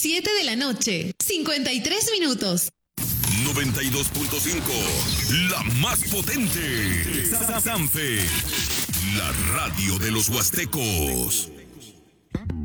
7 de la noche, 53 minutos. 92.5, la más potente. Sanfe, la radio de los huastecos.